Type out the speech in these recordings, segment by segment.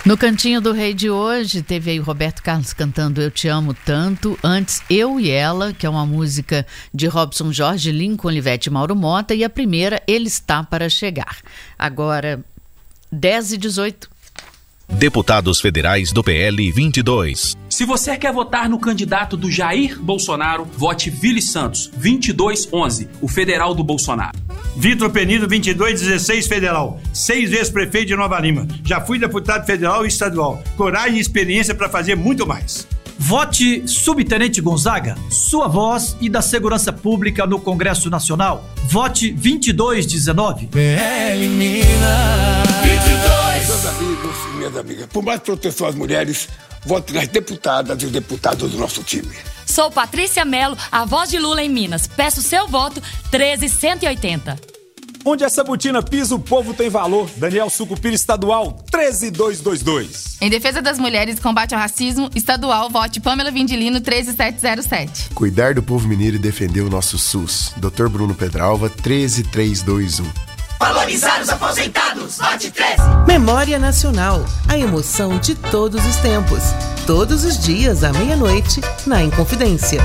No Cantinho do Rei de hoje, teve aí o Roberto Carlos cantando Eu Te Amo Tanto. Antes, Eu e Ela, que é uma música de Robson Jorge, Lincoln Olivetti e Mauro Mota. E a primeira, Ele Está Para Chegar. Agora, 10h18. Deputados Federais do PL 22. Se você quer votar no candidato do Jair Bolsonaro, vote Vili Santos, 2211, o federal do Bolsonaro. Vitor Penido, 2216, federal. 6 vezes prefeito de Nova Lima. Já fui deputado federal e estadual. Coragem e experiência para fazer muito mais. Vote Subtenente Gonzaga, sua voz e da segurança pública no Congresso Nacional. Vote 2219. PL Minas 22. Meus amigos e minhas amigas, por mais proteção às mulheres, vote nas deputadas e os deputados do nosso time. Sou Patrícia Mello, a voz de Lula em Minas. Peço seu voto, 13180. Onde essa botina pisa, o povo tem valor. Daniel Sucupira Estadual, 13222. Em defesa das mulheres e combate ao racismo, estadual, vote Pamela Vindilino, 13707. Cuidar do povo mineiro e defender o nosso SUS. Dr. Bruno Pedralva, 13321. Valorizar os aposentados, vote 13. Memória Nacional, a emoção de todos os tempos. Todos os dias, à meia-noite, na Inconfidência.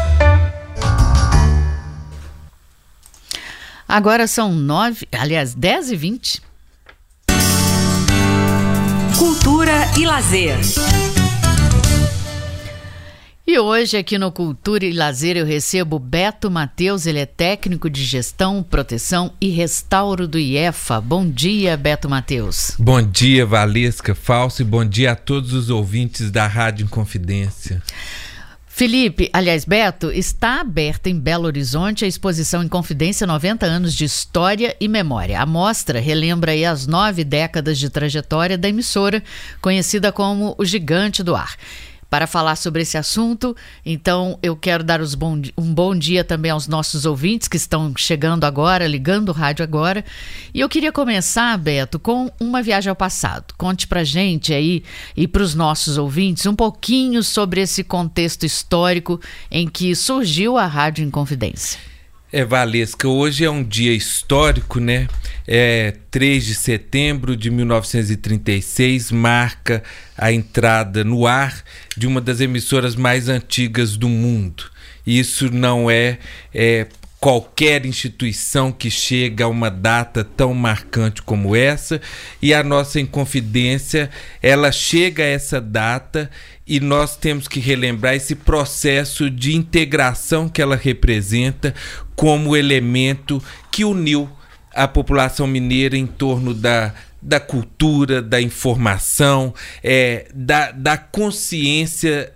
Agora são 10h20. Cultura e lazer. E hoje aqui no Cultura e Lazer eu recebo Beto Matheus, ele é técnico de gestão, proteção e restauro do IEFA. Bom dia, Beto Matheus. Bom dia, Valesca Falso, e bom dia a todos os ouvintes da Rádio Inconfidência. Beto, está aberta em Belo Horizonte a exposição Inconfidência 90 anos de História e Memória. A mostra relembra aí as 9 décadas de trajetória da emissora, conhecida como o Gigante do Ar. Para falar sobre esse assunto, então eu quero dar um bom dia também aos nossos ouvintes que estão chegando agora, ligando o rádio agora. E eu queria começar, Beto, com uma viagem ao passado. Conte pra gente aí e para os nossos ouvintes um pouquinho sobre esse contexto histórico em que surgiu a Rádio Inconfidência. Valesca, hoje é um dia histórico, né? 3 de setembro de 1936 marca a entrada no ar de uma das emissoras mais antigas do mundo. Isso não é qualquer instituição que chega a uma data tão marcante como essa, e a nossa Inconfidência, ela chega a essa data e nós temos que relembrar esse processo de integração que ela representa como elemento que uniu a população mineira em torno da cultura, da informação, da consciência,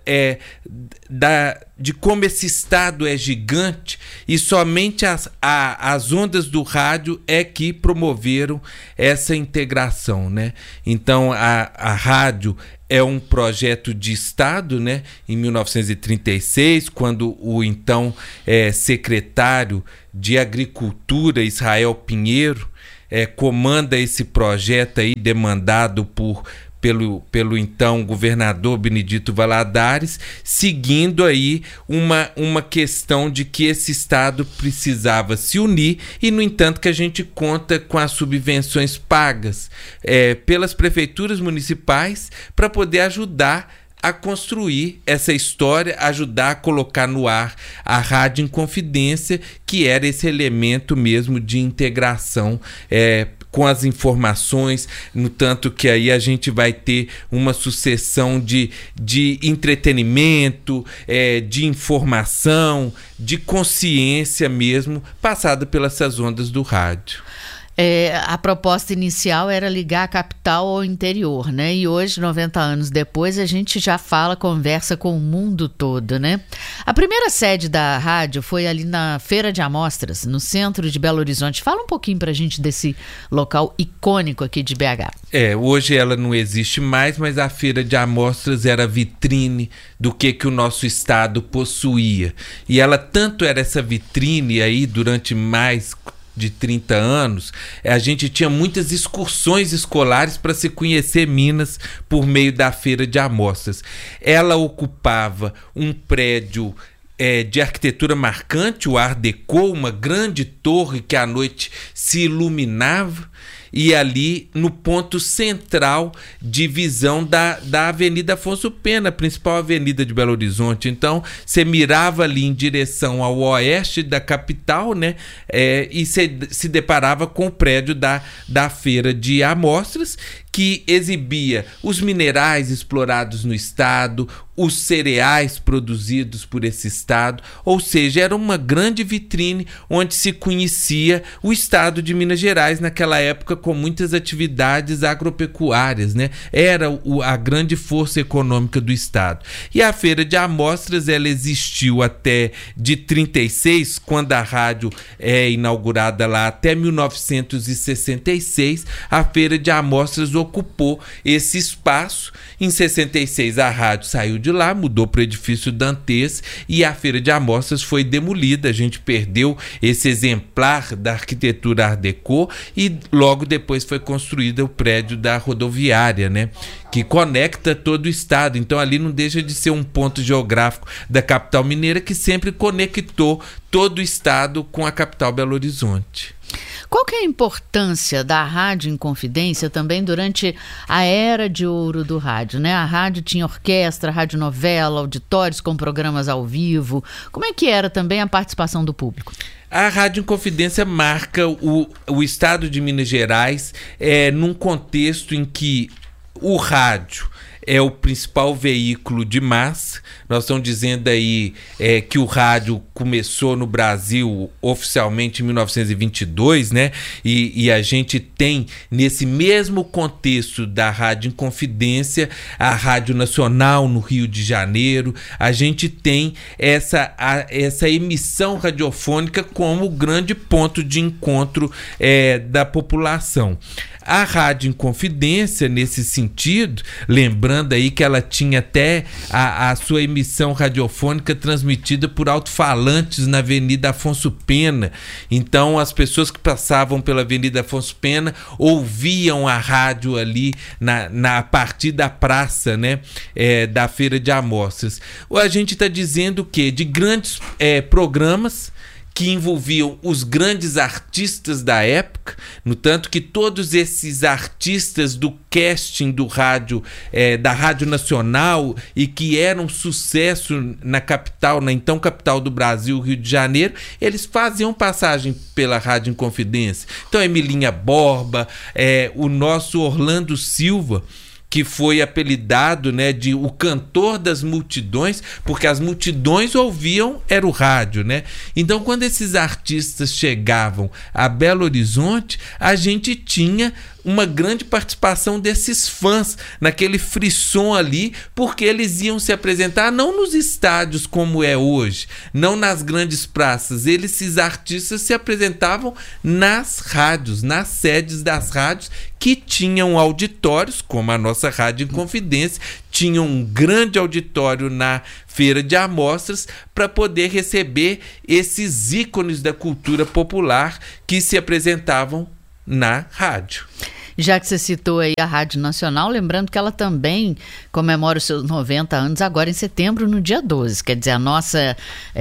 de como esse Estado é gigante, e somente as ondas do rádio é que promoveram essa integração, né? Então a rádio é um projeto de Estado, né? Em 1936, quando o então secretário de Agricultura, Israel Pinheiro, comanda esse projeto aí demandado pelo então governador Benedito Valadares, seguindo aí uma questão de que esse Estado precisava se unir, e no entanto que a gente conta com as subvenções pagas pelas prefeituras municipais para poder ajudar a construir essa história, ajudar a colocar no ar a Rádio Inconfidência, que era esse elemento mesmo de integração com as informações, no tanto que aí a gente vai ter uma sucessão de entretenimento, de informação, de consciência mesmo, passada pelas ondas do rádio. A proposta inicial era ligar a capital ao interior, né? E hoje, 90 anos depois, a gente já conversa com o mundo todo, né? A primeira sede da rádio foi ali na Feira de Amostras, no centro de Belo Horizonte. Fala um pouquinho pra gente desse local icônico aqui de BH. Hoje ela não existe mais, mas a Feira de Amostras era a vitrine do que o nosso estado possuía. E ela tanto era essa vitrine aí durante mais de 30 anos, a gente tinha muitas excursões escolares para se conhecer Minas por meio da Feira de Amostras. Ela ocupava um prédio de arquitetura marcante, o Art Deco, uma grande torre que à noite se iluminava, e ali no ponto central de visão da Avenida Afonso Pena, a principal avenida de Belo Horizonte. Então, você mirava ali em direção ao oeste da capital, né? E você se deparava com o prédio da Feira de Amostras, que exibia os minerais explorados no estado, os cereais produzidos por esse estado, ou seja, era uma grande vitrine onde se conhecia o estado de Minas Gerais naquela época, com muitas atividades agropecuárias, né? Era a grande força econômica do estado. E a Feira de Amostras, ela existiu até de 36, quando a rádio é inaugurada lá, até 1966, a Feira de Amostras ocupou esse espaço. Em 66 a rádio saiu de lá, mudou para o edifício Dantes e a Feira de Amostras foi demolida. A gente perdeu esse exemplar da arquitetura Art Deco e logo depois foi construído o prédio da rodoviária, né? Que conecta todo o estado. Então ali não deixa de ser um ponto geográfico da capital mineira que sempre conectou todo o estado com a capital Belo Horizonte. Qual que é a importância da Rádio Inconfidência também durante a era de ouro do rádio, né? A rádio tinha orquestra, radionovela, auditórios com programas ao vivo. Como é que era também a participação do público? A Rádio Inconfidência marca o estado de Minas Gerais num contexto em que o rádio é o principal veículo de massa. Nós estamos dizendo aí que o rádio começou no Brasil oficialmente em 1922, né? E a gente tem, nesse mesmo contexto da Rádio Inconfidência, a Rádio Nacional no Rio de Janeiro. A gente tem essa emissão radiofônica como grande ponto de encontro da população. A Rádio Inconfidência, nesse sentido, lembrando aí que ela tinha até a sua emissão radiofônica transmitida por alto-falantes na Avenida Afonso Pena. Então, as pessoas que passavam pela Avenida Afonso Pena ouviam a rádio ali a partir da praça, né, da Feira de Amostras. A gente está dizendo que de grandes programas que envolviam os grandes artistas da época, no tanto que todos esses artistas do casting do rádio, da Rádio Nacional, e que eram sucesso na capital, na então capital do Brasil, Rio de Janeiro, eles faziam passagem pela Rádio Inconfidência. Então, Emilinha Borba, o nosso Orlando Silva, que foi apelidado, né, de o cantor das multidões, porque as multidões ouviam, era o rádio, né? Então, quando esses artistas chegavam a Belo Horizonte, a gente tinha uma grande participação desses fãs naquele frisson ali, porque eles iam se apresentar não nos estádios como é hoje, não nas grandes praças. Esses artistas se apresentavam nas rádios, nas sedes das rádios, que tinham auditórios, como a nossa Rádio Inconfidência, tinha um grande auditório na Feira de Amostras para poder receber esses ícones da cultura popular que se apresentavam na rádio. Já que você citou aí a Rádio Nacional, lembrando que ela também comemora os seus 90 anos agora em setembro, no dia 12. Quer dizer, a nossa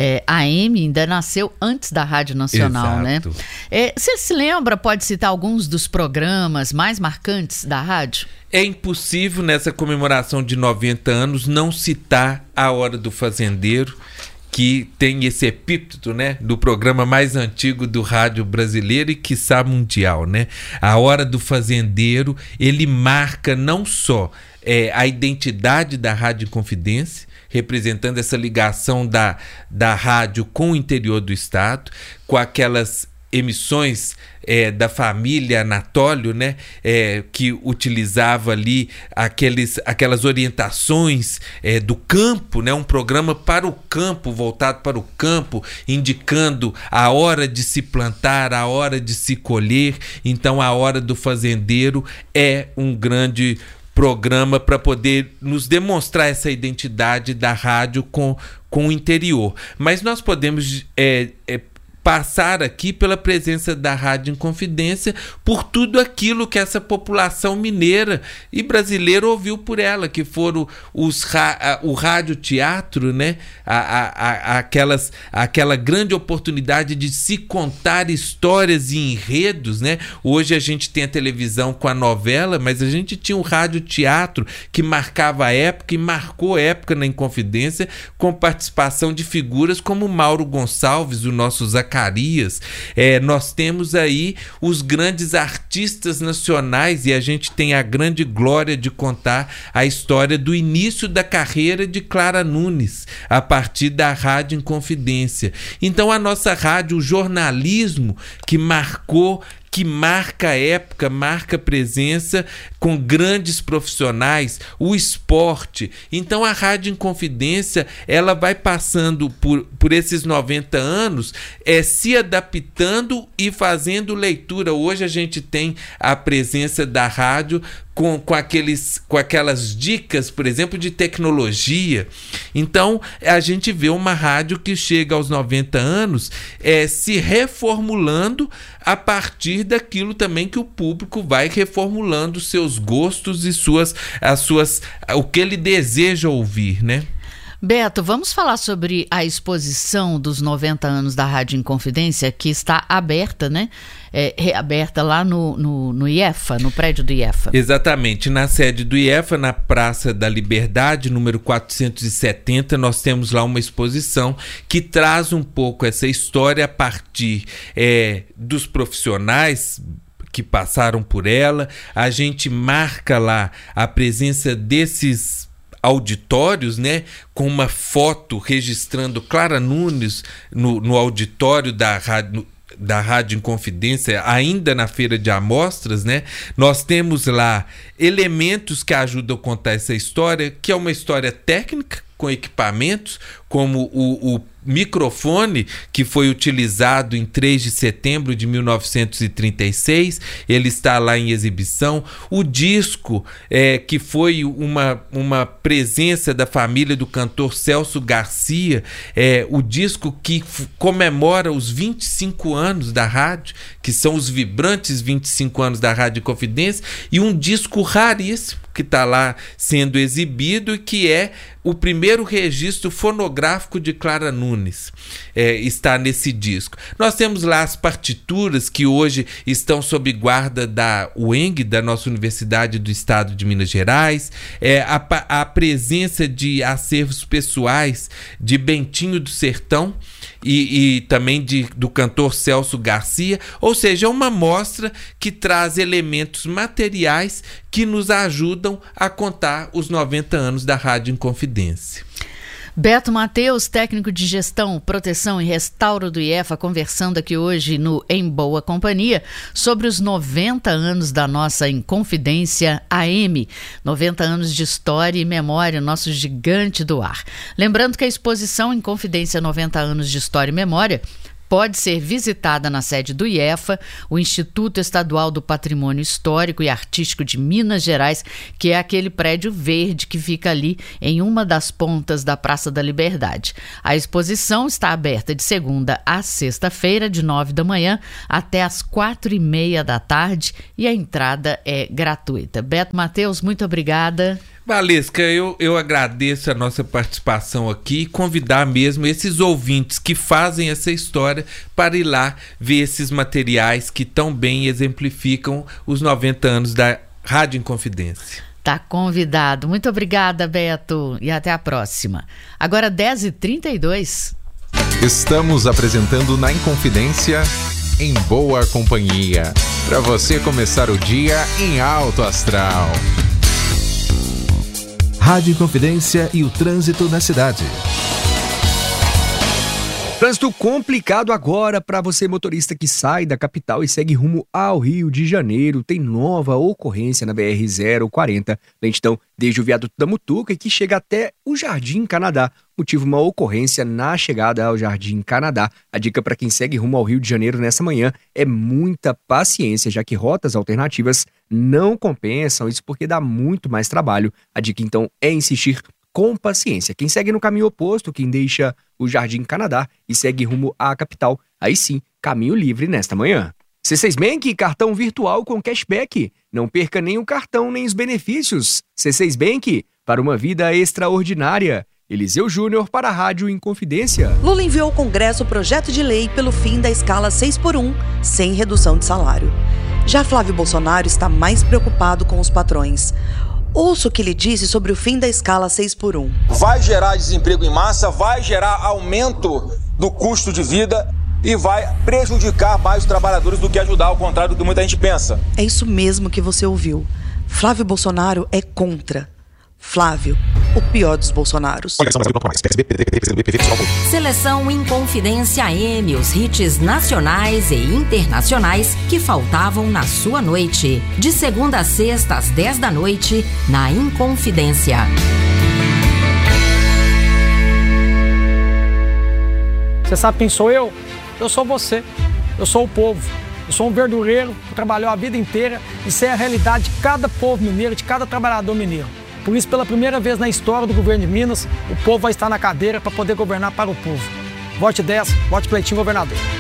AM ainda nasceu antes da Rádio Nacional, exato, né? Você se lembra, pode citar alguns dos programas mais marcantes da rádio? É impossível nessa comemoração de 90 anos não citar a Hora do Fazendeiro, que tem esse epíteto, né, do programa mais antigo do rádio brasileiro e quiçá mundial, né? A Hora do Fazendeiro, ele marca não só a identidade da Rádio Inconfidência, representando essa ligação da rádio com o interior do estado, com aquelas emissões da família Anatólio, né, que utilizava ali aquelas orientações do campo, né, um programa para o campo, voltado para o campo, indicando a hora de se plantar, a hora de se colher. Então, a Hora do Fazendeiro é um grande programa para poder nos demonstrar essa identidade da rádio com o interior. Mas nós podemos passar aqui pela presença da Rádio Inconfidência, por tudo aquilo que essa população mineira e brasileira ouviu por ela, que foram o radioteatro, né? Aquela grande oportunidade de se contar histórias e enredos, né? Hoje a gente tem a televisão com a novela, mas a gente tinha um radioteatro que marcava a época e marcou época na Inconfidência, com participação de figuras como Mauro Gonçalves, o nosso Zacarias. Nós temos aí os grandes artistas nacionais e a gente tem a grande glória de contar a história do início da carreira de Clara Nunes, a partir da Rádio Inconfidência. Então a nossa rádio, o jornalismo que marcou, que marca a época, marca a presença com grandes profissionais, o esporte. Então a Rádio Inconfidência, ela vai passando por esses 90 anos, se adaptando e fazendo leitura. Hoje a gente tem a presença da rádio com aquelas dicas, por exemplo, de tecnologia. Então, a gente vê uma rádio que chega aos 90 anos se reformulando a partir daquilo também que o público vai reformulando seus gostos e o que ele deseja ouvir, né? Beto, vamos falar sobre a exposição dos 90 anos da Rádio Inconfidência, que está aberta, né? Reaberta lá no IEFA, no prédio do IEFA. Exatamente, na sede do IEFA, na Praça da Liberdade, número 470, nós temos lá uma exposição que traz um pouco essa história a partir dos profissionais que passaram por ela. A gente marca lá a presença desses auditórios, né, com uma foto registrando Clara Nunes no auditório da Rádio Inconfidência, ainda na feira de amostras, né? Nós temos lá elementos que ajudam a contar essa história, que é uma história técnica, com equipamentos, como o microfone que foi utilizado em 3 de setembro de 1936, ele está lá em exibição. O disco, que foi uma presença da família do cantor Celso Garcia, o disco que comemora os 25 anos da rádio, que são os vibrantes 25 anos da Rádio Inconfidência, e um disco raríssimo que está lá sendo exibido e que é o primeiro registro fonográfico de Clara Nunes, está nesse disco. Nós temos lá as partituras que hoje estão sob guarda da UENG, da nossa Universidade do Estado de Minas Gerais, a presença de acervos pessoais de Bentinho do Sertão e também do cantor Celso Garcia, ou seja, é uma mostra que traz elementos materiais que nos ajudam a contar os 90 anos da Rádio Inconfidência. Beto Mateus, técnico de gestão, proteção e restauro do IEFA, conversando aqui hoje no Em Boa Companhia sobre os 90 anos da nossa Inconfidência AM, 90 anos de história e memória, nosso gigante do ar. Lembrando que a exposição Inconfidência 90 anos de história e memória pode ser visitada na sede do IEFA, o Instituto Estadual do Patrimônio Histórico e Artístico de Minas Gerais, que é aquele prédio verde que fica ali em uma das pontas da Praça da Liberdade. A exposição está aberta de segunda a sexta-feira, de 9 da manhã até as 4:30 da tarde, e a entrada é gratuita. Beto Mateus, muito obrigada. Valesca, eu agradeço a nossa participação aqui e convidar mesmo esses ouvintes que fazem essa história para ir lá ver esses materiais que tão bem exemplificam os 90 anos da Rádio Inconfidência. Tá convidado. Muito obrigada, Beto, e até a próxima. Agora 10h32. Estamos apresentando na Inconfidência Em Boa Companhia, para você começar o dia em alto astral. Rádio Inconfidência e o trânsito na cidade. Trânsito complicado agora para você, motorista que sai da capital e segue rumo ao Rio de Janeiro. Tem nova ocorrência na BR-040, lentidão desde o viaduto da Mutuca e que chega até o Jardim Canadá. Motivo, uma ocorrência na chegada ao Jardim Canadá. A dica para quem segue rumo ao Rio de Janeiro nessa manhã é muita paciência, já que rotas alternativas não compensam, isso porque dá muito mais trabalho. A dica então é insistir com paciência. Quem segue no caminho oposto, quem deixa o Jardim Canadá e segue rumo à capital, aí sim, caminho livre nesta manhã. C6 Bank, cartão virtual com cashback. Não perca nem o cartão nem os benefícios. C6 Bank, para uma vida extraordinária. Eliseu Júnior para a Rádio Inconfidência. Lula enviou ao Congresso o projeto de lei pelo fim da escala 6x1, sem redução de salário. Já Flávio Bolsonaro está mais preocupado com os patrões. Ouça o que ele disse sobre o fim da escala 6x1. Vai gerar desemprego em massa, vai gerar aumento do custo de vida e vai prejudicar mais os trabalhadores do que ajudar, ao contrário do que muita gente pensa. É isso mesmo que você ouviu. Flávio Bolsonaro é contra. Flávio, o pior dos Bolsonaros. Seleção Inconfidência M, os hits nacionais e internacionais que faltavam na sua noite. De segunda a sexta às 10 da noite, na Inconfidência. Você sabe quem sou eu? Eu sou você. Eu sou o povo. Eu sou um verdureiro que trabalhou a vida inteira e sei a realidade de cada povo mineiro, de cada trabalhador mineiro. Por isso, pela primeira vez na história do governo de Minas, o povo vai estar na cadeira para poder governar para o povo. Vote 10, vote Cleitinho governador.